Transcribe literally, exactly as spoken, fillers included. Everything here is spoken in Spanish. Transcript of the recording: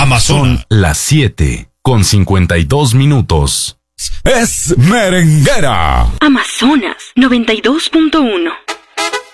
Amazonas. Son las siete con cincuenta y dos minutos. Es merenguera. Amazonas noventa y dos punto uno.